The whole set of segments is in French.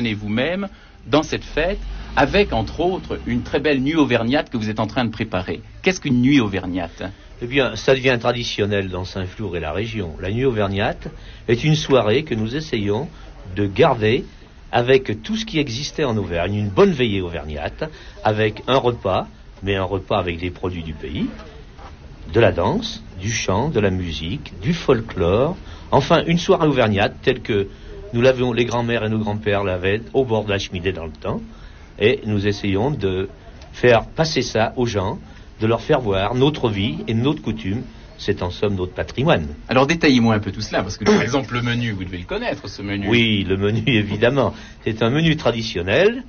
intervenez vous-même dans cette fête, avec entre autres une très belle nuit auvergnate que vous êtes en train de préparer. Qu'est-ce qu'une nuit auvergnate ? Eh bien, ça devient traditionnel dans Saint-Flour et la région. La nuit auvergnate est une soirée que nous essayons de garder avec tout ce qui existait en Auvergne, une bonne veillée auvergnate, avec un repas, mais un repas avec des produits du pays, de la danse, du chant, de la musique, du folklore, enfin une soirée auvergnate telle que nous l'avions, les grands-mères et nos grands-pères l'avaient au bord de la Schmidé dans le temps, et nous essayons de faire passer ça aux gens, de leur faire voir notre vie et notre coutume. C'est en somme notre patrimoine. Alors détaillez-moi un peu tout cela, parce que par exemple le menu, vous devez le connaître, ce menu. Oui, le menu évidemment. C'est un menu traditionnel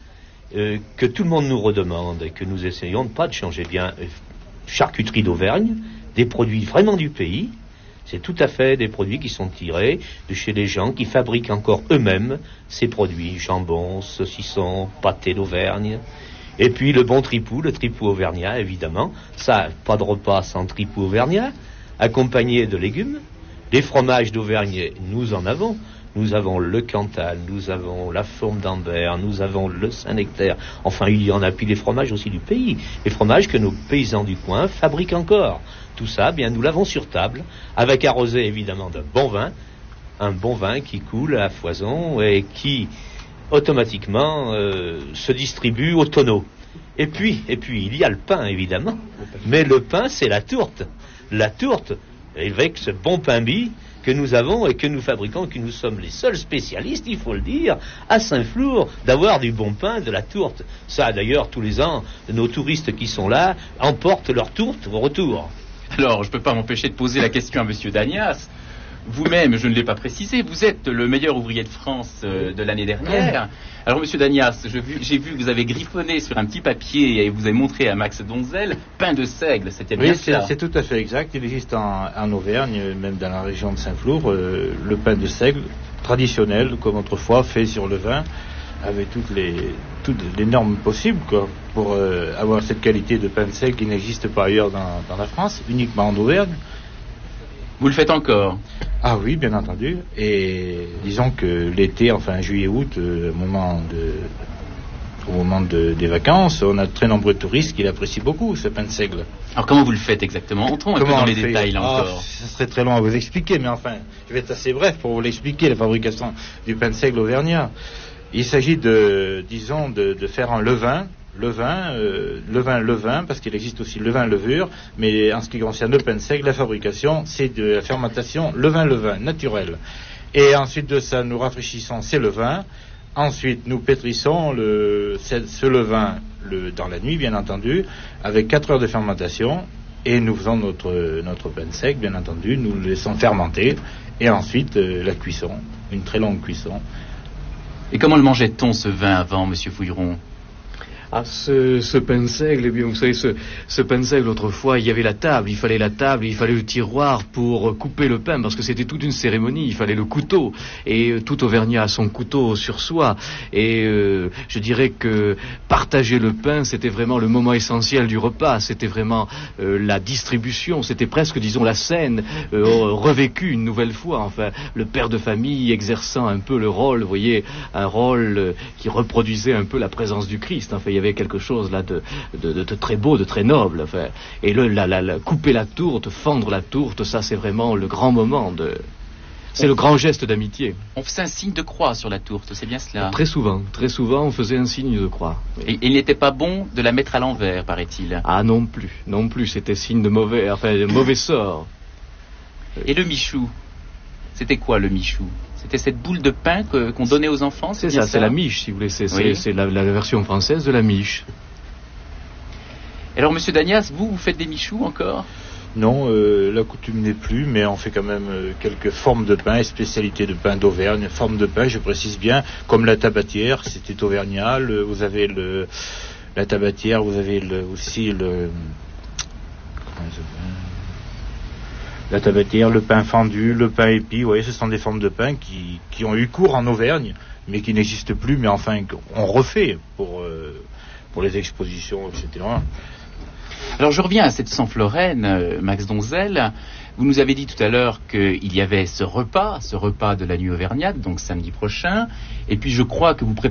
que tout le monde nous redemande et que nous essayons pas de changer. Bien, charcuterie d'Auvergne, des produits vraiment du pays. C'est tout à fait des produits qui sont tirés de chez les gens qui fabriquent encore eux-mêmes ces produits. Jambon, saucisson, pâté d'Auvergne. Et puis le bon tripou, le tripou auvergnat évidemment. Ça, pas de repas sans tripou auvergnat. Accompagné de légumes. Des fromages d'Auvergne, nous en avons. Nous avons le Cantal, nous avons la Fourme d'Ambert, nous avons le Saint-Nectaire. Enfin, il y en a, puis les fromages aussi du pays. Les fromages que nos paysans du coin fabriquent encore. Tout ça, bien, nous l'avons sur table, avec arrosé évidemment d'un bon vin. Un bon vin qui coule à foison et qui, automatiquement, se distribue au tonneau. Et puis, il y a le pain, évidemment. Mais le pain, c'est la tourte. La tourte, avec ce bon pain bis que nous avons et que nous fabriquons, que nous sommes les seuls spécialistes, il faut le dire, à Saint-Flour, d'avoir du bon pain, de la tourte. Ça, d'ailleurs, tous les ans, nos touristes qui sont là emportent leur tourte au retour. Alors, je ne peux pas m'empêcher de poser la question à Monsieur Dagnas. Vous-même, je ne l'ai pas précisé, vous êtes le meilleur ouvrier de France de l'année dernière. Alors, Monsieur Dagnas, j'ai vu que vous avez griffonné sur un petit papier et vous avez montré à Max Donzel pain de seigle, c'était bien ça? Oui, c'est tout à fait exact. Il existe en Auvergne, même dans la région de Saint-Flour, le pain de seigle traditionnel, comme autrefois, fait sur le vin, avec toutes les normes possibles, quoi, pour avoir cette qualité de pain de seigle qui n'existe pas ailleurs dans la France, uniquement en Auvergne. Vous le faites encore? Ah oui, bien entendu. Et disons que l'été, enfin juillet-août, au moment des vacances, on a de très nombreux touristes qui l'apprécient beaucoup, ce pain de seigle. Alors comment vous le faites exactement? Entrons un peu dans les détails là encore. Ce serait très long à vous expliquer, mais enfin, je vais être assez bref pour vous l'expliquer, la fabrication du pain de seigle auvergnat. Il s'agit de faire un levain, parce qu'il existe aussi levain-levure, mais en ce qui concerne le pain de seigle, la fabrication, c'est de la fermentation levain naturel. Et ensuite de ça, nous rafraîchissons ces levains. Ensuite, nous pétrissons ce levain dans la nuit, bien entendu, avec 4 heures de fermentation. Et nous faisons notre pain de seigle, bien entendu. Nous le laissons fermenter. Et ensuite, la cuisson, une très longue cuisson. Et comment le mangeait-on, ce vin, avant, Monsieur Fouilleron? Ah, ce pain de seigle, eh bien, vous savez, ce pain de seigle, autrefois, il y avait la table, il fallait le tiroir pour couper le pain, parce que c'était toute une cérémonie, il fallait le couteau, et tout Auvergnat a son couteau sur soi, et je dirais que partager le pain, c'était vraiment le moment essentiel du repas, c'était vraiment la distribution, c'était presque, disons, la scène revécue une nouvelle fois, enfin, le père de famille exerçant un peu le rôle, vous voyez, un rôle qui reproduisait un peu la présence du Christ, enfin, il y avait quelque chose là de très beau, de très noble. Enfin. Et couper la tourte, fendre la tourte, ça c'est vraiment le grand moment c'est le grand geste d'amitié. On faisait un signe de croix sur la tourte, c'est bien cela? Très souvent, on faisait un signe de croix. Oui. Et il n'était pas bon de la mettre à l'envers, paraît-il? Ah non plus, c'était signe de mauvais sort. Et le michou? C'était quoi le michou? C'était cette boule de pain qu'on donnait aux enfants? C'est ça, c'est la miche, si vous voulez. C'est la version française de la miche. Alors, Monsieur Dagnas, vous faites des michous encore? Non, la coutume n'est plus, mais on fait quand même quelques formes de pain et spécialités de pain d'Auvergne. Formes de pain, je précise bien, comme la tabatière, c'était auvergnat. Vous avez la tabatière, vous avez aussi la tabatière, le pain fendu, le pain épi, vous voyez, ce sont des formes de pain qui ont eu cours en Auvergne, mais qui n'existent plus, mais enfin, on refait pour les expositions, etc. Alors, je reviens à cette Saint-Floraine, Max Donzel. Vous nous avez dit tout à l'heure qu'il y avait ce repas de la nuit auvergnate, donc samedi prochain, et puis je crois que vous préparez